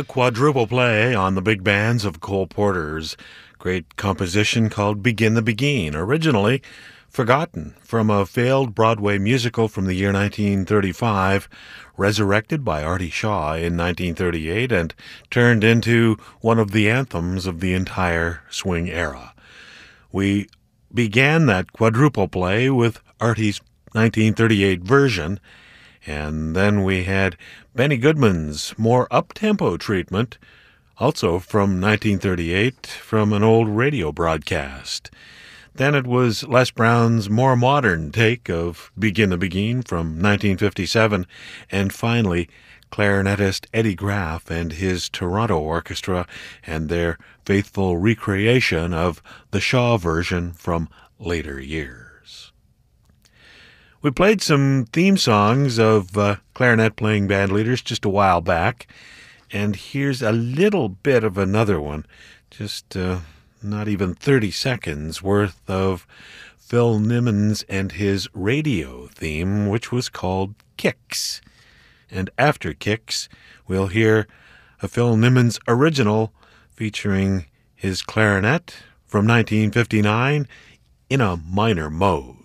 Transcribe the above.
A quadruple play on the big bands of Cole Porter's great composition called Begin the Beguine, originally forgotten from a failed Broadway musical from the year 1935, resurrected by Artie Shaw in 1938 and turned into one of the anthems of the entire swing era. We began that quadruple play with Artie's 1938 version, and then we had Benny Goodman's more up-tempo treatment, also from 1938, from an old radio broadcast. Then it was Les Brown's more modern take of Begin the Beguine from 1957, and finally clarinetist Eddie Graff and his Toronto Orchestra and their faithful recreation of the Shaw version from later years. We played some theme songs of clarinet-playing band leaders just a while back, and here's a little bit of another one, just not even 30 seconds worth of Phil Nimmons and his radio theme, which was called Kicks. And after Kicks, we'll hear a Phil Nimmons original featuring his clarinet from 1959 in a minor mode.